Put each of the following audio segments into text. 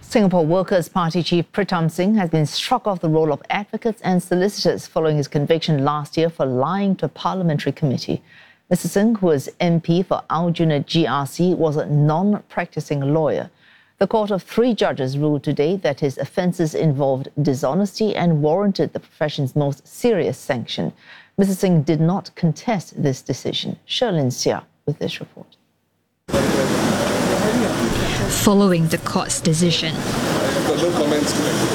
Singapore Workers' Party chief Pritam Singh has been struck off the roll of advocates and solicitors following his conviction last year for lying to a parliamentary committee. Mr. Singh, who is MP for Aljunied GRC, was a non-practicing lawyer. The court of 3 judges ruled today that his offences involved dishonesty and warranted the profession's most serious sanction. Mr. Singh did not contest this decision. Sherlyn Sia with this report. Following the court's decision, No comments.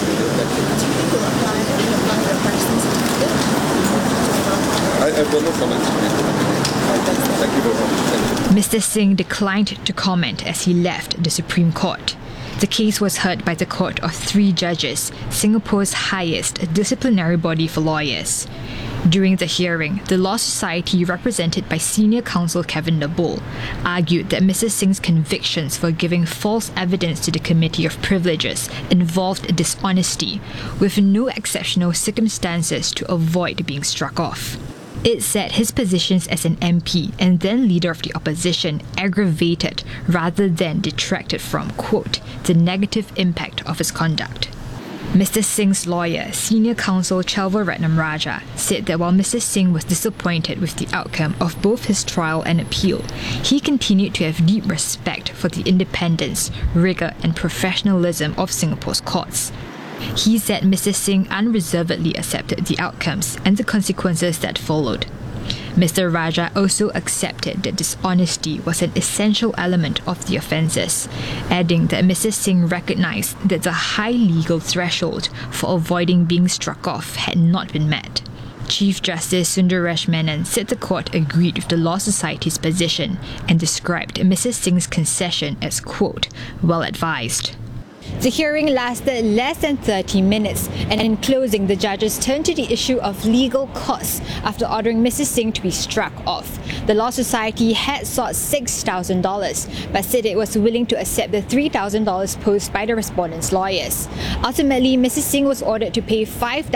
I've got no comments. Thank you very much. Mr. Singh declined to comment as he left the Supreme Court. The case was heard by the court of 3 judges, Singapore's highest disciplinary body for lawyers. During the hearing, the Law Society, represented by Senior Counsel Kevin Nabul, argued that Mr. Singh's convictions for giving false evidence to the Committee of Privileges involved dishonesty, with no exceptional circumstances to avoid being struck off. It said his positions as an MP and then leader of the opposition aggravated rather than detracted from, quote, the negative impact of his conduct. Mr. Singh's lawyer, Senior Counsel Chelva Ratnam Raja, said that while Mr. Singh was disappointed with the outcome of both his trial and appeal, he continued to have deep respect for the independence, rigour and professionalism of Singapore's courts. He said Mr. Singh unreservedly accepted the outcomes and the consequences that followed. Mr. Raja also accepted that dishonesty was an essential element of the offences, adding that Mr. Singh recognised that the high legal threshold for avoiding being struck off had not been met. Chief Justice Sundaresh Menon said the court agreed with the Law Society's position and described Mr. Singh's concession as, quote, well advised. The hearing lasted less than 30 minutes, and in closing, the judges turned to the issue of legal costs after ordering Mrs. Singh to be struck off. The Law Society had sought $6,000, but said it was willing to accept the $3,000 posed by the respondents' lawyers. Ultimately, Mrs. Singh was ordered to pay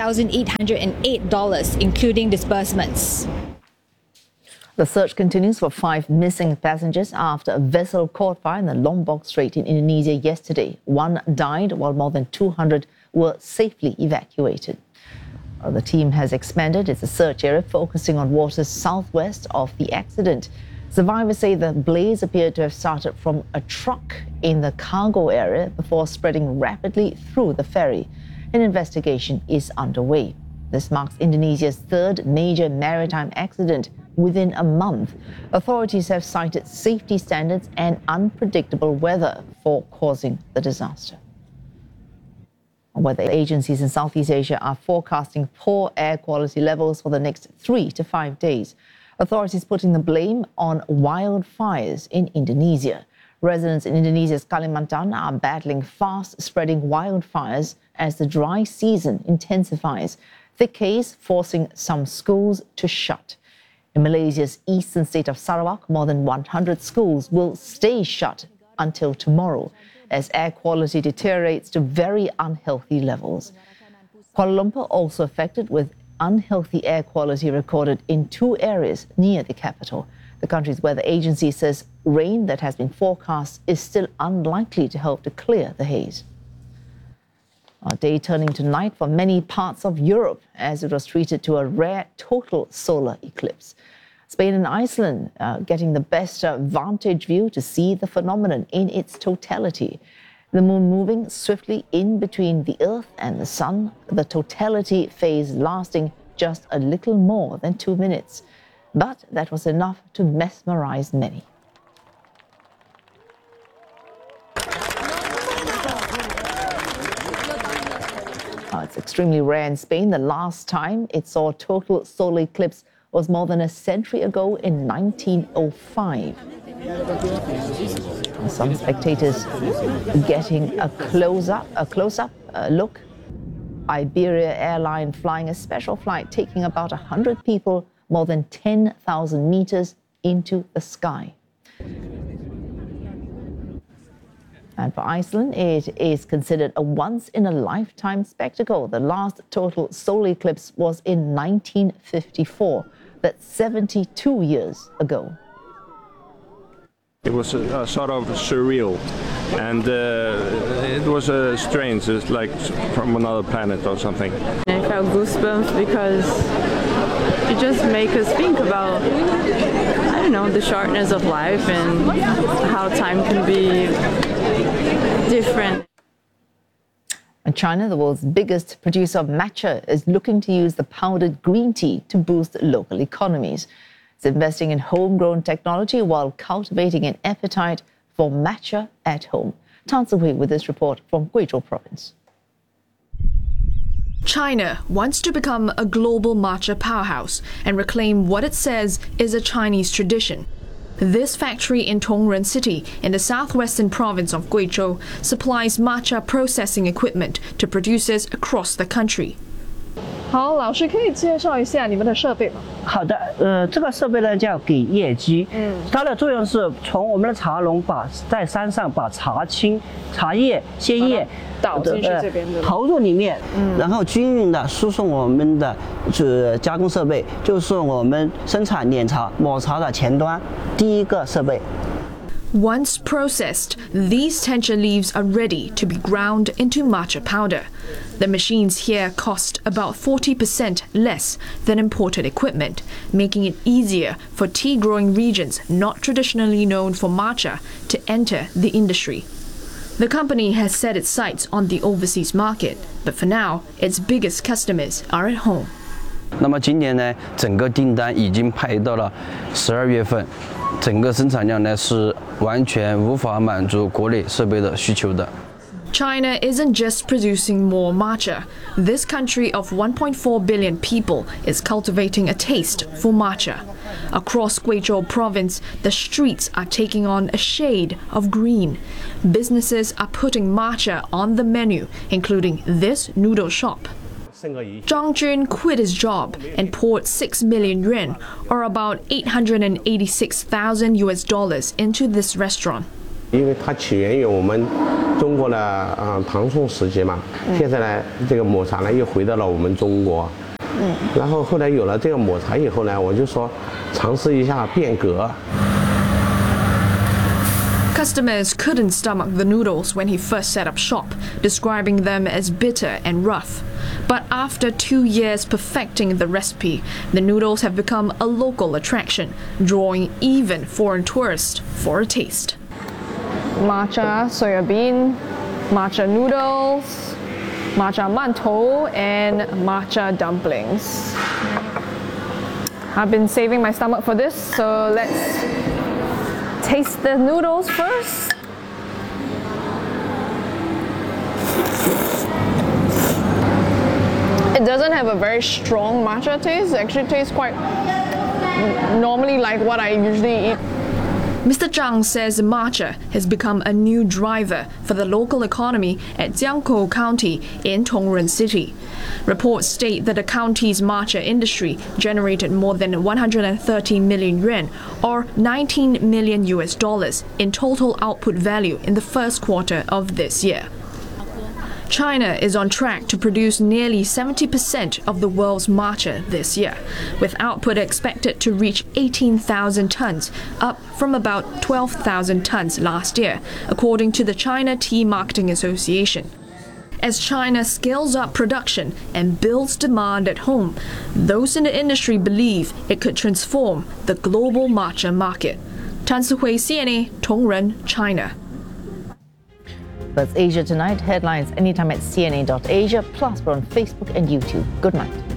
$5,808, including disbursements. The search continues for 5 missing passengers after a vessel caught fire in the Lombok Strait in Indonesia yesterday. 1 died while more than 200 were safely evacuated. The team has expanded its search area, focusing on waters southwest of the accident. Survivors say the blaze appeared to have started from a truck in the cargo area before spreading rapidly through the ferry. An investigation is underway. This marks Indonesia's 3rd major maritime accident within a month. Authorities have cited safety standards and unpredictable weather for causing the disaster. Weather agencies in Southeast Asia are forecasting poor air quality levels for the next 3 to 5 days. Authorities putting the blame on wildfires in Indonesia. Residents in Indonesia's Kalimantan are battling fast-spreading wildfires as the dry season intensifies. Thick haze forcing some schools to shut. In Malaysia's eastern state of Sarawak, more than 100 schools will stay shut until tomorrow as air quality deteriorates to very unhealthy levels. Kuala Lumpur also affected, with unhealthy air quality recorded in 2 areas near the capital. The country's weather agency says rain that has been forecast is still unlikely to help to clear the haze. A day turning to night for many parts of Europe as it was treated to a rare total solar eclipse. Spain and Iceland getting the best vantage view to see the phenomenon in its totality. The moon moving swiftly in between the Earth and the Sun, the totality phase lasting just a little more than 2 minutes. But that was enough to mesmerize many. It's extremely rare in Spain. The last time it saw a total solar eclipse was more than a century ago in 1905. Some spectators getting a close-up look. Iberia Airline flying a special flight taking about 100 people more than 10,000 meters into the sky. And for Iceland, it is considered a once-in-a-lifetime spectacle. The last total solar eclipse was in 1954. That's 72 years ago. It was sort of surreal. and it was strange. It's like from another planet or something. I felt goosebumps because it just makes us think about, I don't know, the shortness of life and how time can be different. And China, the world's biggest producer of matcha, is looking to use the powdered green tea to boost local economies. It's investing in homegrown technology while cultivating an appetite for matcha at home. Tan Sihui with this report from Guizhou province. China wants to become a global matcha powerhouse and reclaim what it says is a Chinese tradition. This factory in Tongren City, in the southwestern province of Guizhou, supplies matcha processing equipment to producers across the country. 好，老师可以介绍一下你们的设备吗？ 好的，这个设备呢叫给叶机，它的作用是从我们的茶农在山上把茶青、茶叶、鲜叶倒进去这边的投入里面，然后均匀的输送我们的加工设备，就是我们生产碾茶、抹茶的前端第一个设备。 Once processed, these tencha leaves are ready to be ground into matcha powder. The machines here cost about 40% less than imported equipment, making it easier for tea-growing regions not traditionally known for matcha to enter the industry. The company has set its sights on the overseas market, but for now, its biggest customers are at home. 那么今年呢，整个订单已经排到了12月份，整个生产量呢是完全无法满足国内设备的需求的。 China isn't just producing more matcha. This country of 1.4 billion people is cultivating a taste for matcha. Across Guizhou province, the streets are taking on a shade of green. Businesses are putting matcha on the menu, including this noodle shop. Zhang Jun quit his job and poured 6 million yuan, or about $886,000 US, into this restaurant. 因为它起源于我们中国的唐宋时期嘛，现在呢，这个抹茶呢又回到了我们中国。然后后来有了这个抹茶以后呢，我就说尝试一下变革。 Customers couldn't stomach the noodles when he first set up shop, describing them as bitter and rough. But after 2 years perfecting the recipe, the noodles have become a local attraction, drawing even foreign tourists for a taste. Matcha soya bean, matcha noodles, matcha mantou, and matcha dumplings. I've been saving my stomach for this, so let's taste the noodles first. It doesn't have a very strong matcha taste. It actually tastes quite normally like what I usually eat. Mr. Zhang says matcha has become a new driver for the local economy at Jiangkou County in Tongren City. Reports state that the county's matcha industry generated more than 130 million yuan, or $19 million US, in total output value in the first quarter of this year. China is on track to produce nearly 70% of the world's matcha this year, with output expected to reach 18,000 tons, up from about 12,000 tons last year, according to the China Tea Marketing Association. As China scales up production and builds demand at home, those in the industry believe it could transform the global matcha market. Tan Sihui, CNA, Tongren, China. That's Asia Tonight. Headlines anytime at cna.asia, plus we're on Facebook and YouTube. Good night.